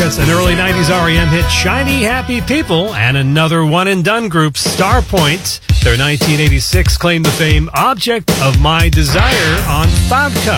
That's an early 90s REM hit, Shiny Happy People, and another one-and-done group, Starpoint. Their 1986 claimed the fame Object of My Desire on Fabka.